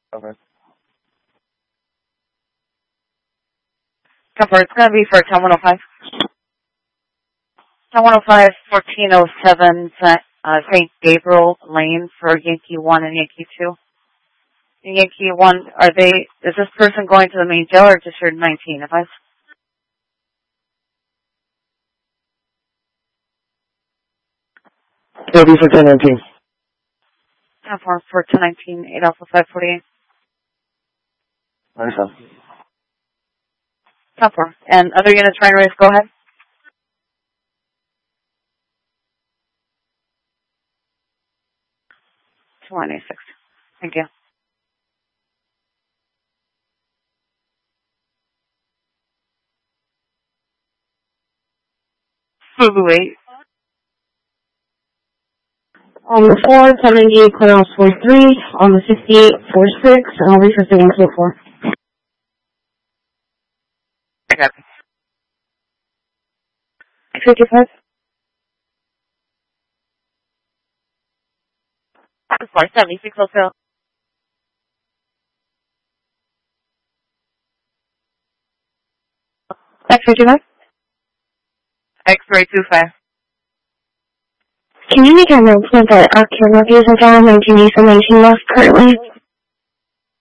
Okay. Cover, it's going to be for 10105. 10105, 1407, St. Gabriel Lane for Yankee 1 and Yankee 2. Yankee 1, is this person going to the main jail or just your 19? If I... It'll be for 1019. Platform for 1019, 8 Alpha 548. Understand. Platform. And other units trying to raise, go ahead. $296. Thank you. Fubu 8. On the 4, 78, Clear 43. On the 68, 46. And I'll reach for 124. Okay. 55. 476 hotel. X55. X-ray 25. Can you make a note that our camera views are down and can use the 19 left currently?